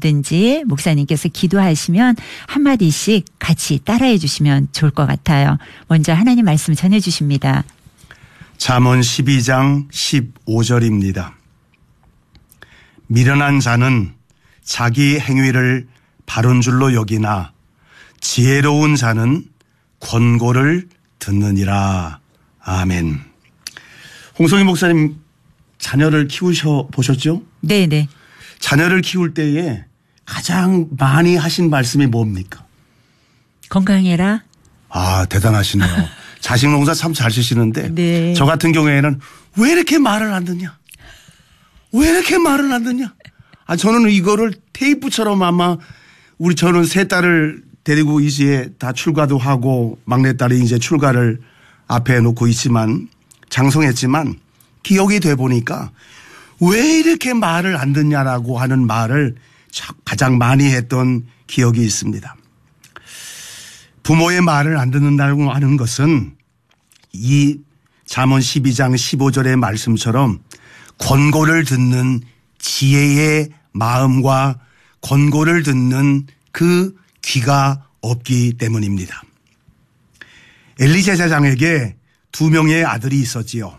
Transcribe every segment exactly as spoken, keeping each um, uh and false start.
뭐든지 목사님께서 기도하시면 한마디씩 같이 따라해 주시면 좋을 것 같아요. 먼저 하나님 말씀 전해 주십니다. 잠언 십이 장 십오 절입니다. 미련한 자는 자기 행위를 바른 줄로 여기나 지혜로운 자는 권고를 듣느니라. 아멘. 홍성희 목사님 자녀를 키우셔 보셨죠? 네네. 자녀를 키울 때에 가장 많이 하신 말씀이 뭡니까? 건강해라. 아, 대단하시네요. 자식 농사 참 잘 쓰시는데 네. 저 같은 경우에는 왜 이렇게 말을 안 듣냐? 왜 이렇게 말을 안 듣냐? 아, 저는 이거를 테이프처럼 아마 우리 저는 세 딸을 데리고 이제 다 출가도 하고 막내딸이 이제 출가를 앞에 놓고 있지만 장성했지만 기억이 돼 보니까 왜 이렇게 말을 안 듣냐라고 하는 말을 가장 많이 했던 기억이 있습니다. 부모의 말을 안 듣는다고 하는 것은 이 잠언 십이 장 십오 절의 말씀처럼 권고를 듣는 지혜의 마음과 권고를 듣는 그 귀가 없기 때문입니다. 엘리 제사장에게 두 명의 아들이 있었지요.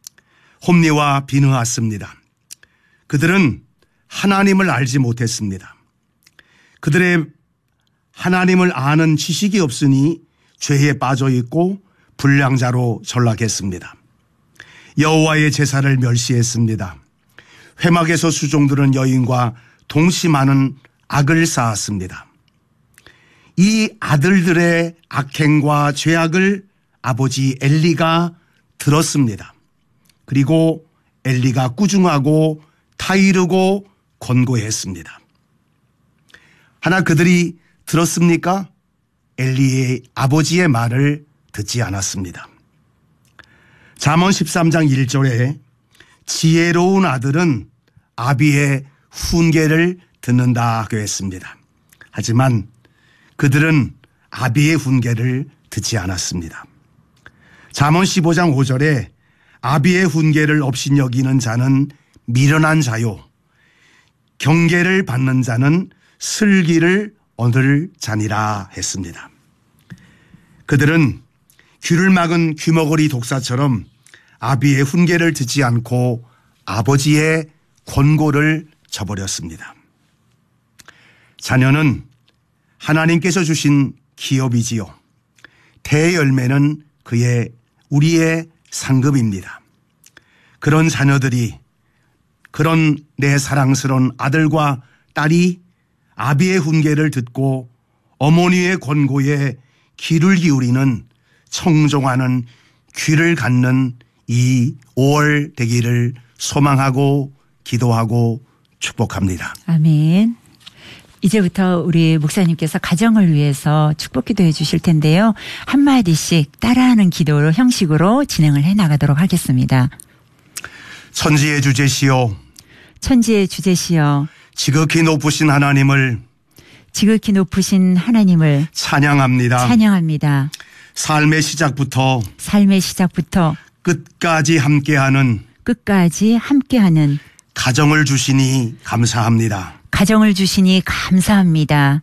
홈리와 비느하스입니다. 그들은 하나님을 알지 못했습니다. 그들의 하나님을 아는 지식이 없으니 죄에 빠져 있고 불량자로 전락했습니다. 여호와의 제사를 멸시했습니다. 회막에서 수종드는 여인과 동침하는 악을 쌓았습니다. 이 아들들의 악행과 죄악을 아버지 엘리가 들었습니다. 그리고 엘리가 꾸중하고 타이르고 권고했습니다. 하나 그들이 들었습니까? 엘리의 아버지의 말을 듣지 않았습니다. 잠언 십삼 장 일 절에 지혜로운 아들은 아비의 훈계를 듣는다고 했습니다. 하지만 그들은 아비의 훈계를 듣지 않았습니다. 잠언 십오 장 오 절에 아비의 훈계를 업신여기는 자는 미련한 자요 경계를 받는 자는 슬기를 얻을 자니라 했습니다. 그들은 귀를 막은 귀머거리 독사처럼 아비의 훈계를 듣지 않고 아버지의 권고를 저버렸습니다. 자녀는 하나님께서 주신 기업이지요. 대열매는 그의 우리의 상급입니다. 그런 자녀들이 그런 내 사랑스러운 아들과 딸이 아비의 훈계를 듣고 어머니의 권고에 귀를 기울이는 청종하는 귀를 갖는 이 오월 되기를 소망하고 기도하고 축복합니다. 아멘. 이제부터 우리 목사님께서 가정을 위해서 축복 기도해 주실 텐데요. 한마디씩 따라하는 기도로 형식으로 진행을 해 나가도록 하겠습니다. 천지의 주제시여 천지의 주제시여 지극히 높으신 하나님을 지극히 높으신 하나님을 찬양합니다. 찬양합니다. 삶의 시작부터 삶의 시작부터 끝까지 함께하는 끝까지 함께하는 가정을 주시니 감사합니다. 가정을 주시니 감사합니다.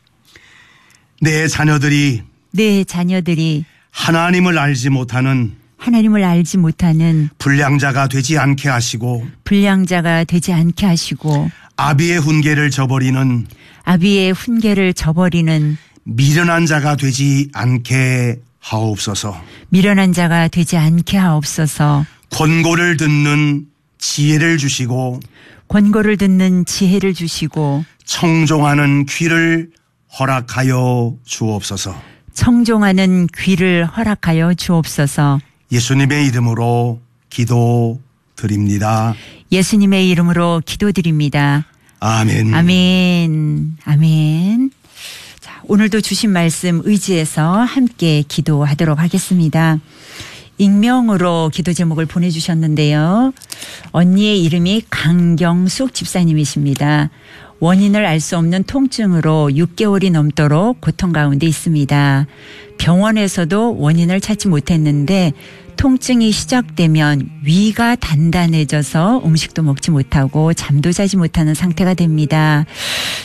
내 자녀들이 내 자녀들이 하나님을 알지 못하는 하나님을 알지 못하는 불량자가 되지 않게 하시고 불량자가 되지 않게 하시고 아비의 훈계를 저버리는 아비의 훈계를 저버리는 미련한 자가 되지 않게 하옵소서. 미련한 자가 되지 않게 하옵소서. 권고를 듣는 지혜를 주시고 권고를 듣는 지혜를 주시고 청종하는 귀를 허락하여 주옵소서. 청종하는 귀를 허락하여 주옵소서. 예수님의 이름으로 기도드립니다. 예수님의 이름으로 기도드립니다. 아멘. 아멘. 아멘. 자, 오늘도 주신 말씀 의지해서 함께 기도하도록 하겠습니다. 익명으로 기도 제목을 보내주셨는데요. 언니의 이름이 강경숙 집사님이십니다. 원인을 알 수 없는 통증으로 육 개월이 넘도록 고통 가운데 있습니다. 병원에서도 원인을 찾지 못했는데 통증이 시작되면 위가 단단해져서 음식도 먹지 못하고 잠도 자지 못하는 상태가 됩니다.